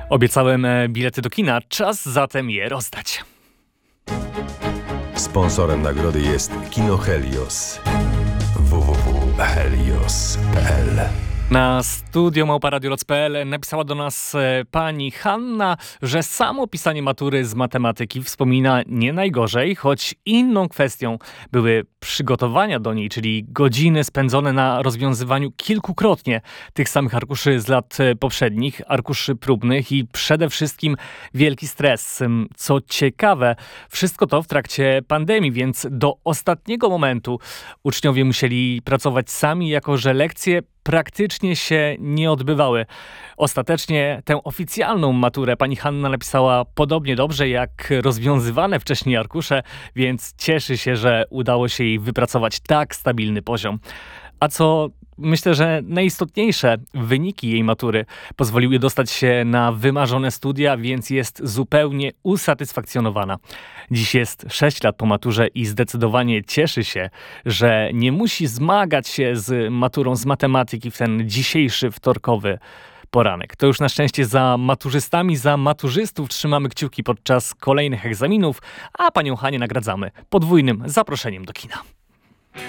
Obiecałem bilety do kina, czas zatem je rozdać. Sponsorem nagrody jest Kino Helios. www.helios.pl. Na studio@radioloc.pl napisała do nas pani Hanna, że samo pisanie matury z matematyki wspomina nie najgorzej, choć inną kwestią były przygotowania do niej, czyli godziny spędzone na rozwiązywaniu kilkukrotnie tych samych arkuszy z lat poprzednich, arkuszy próbnych i przede wszystkim wielki stres. Co ciekawe, wszystko to w trakcie pandemii, więc do ostatniego momentu uczniowie musieli pracować sami, jako że lekcje praktycznie się nie odbywały. Ostatecznie tę oficjalną maturę pani Hanna napisała podobnie dobrze jak rozwiązywane wcześniej arkusze, więc cieszy się, że udało się jej wypracować tak stabilny poziom. A co myślę, że najistotniejsze, wyniki jej matury pozwoliły dostać się na wymarzone studia, więc jest zupełnie usatysfakcjonowana. Dziś jest 6 lat po maturze i zdecydowanie cieszy się, że nie musi zmagać się z maturą z matematyki w ten dzisiejszy wtorkowy poranek. To już na szczęście za maturzystami, za maturzystów trzymamy kciuki podczas kolejnych egzaminów, a panią Hanię nagradzamy podwójnym zaproszeniem do kina.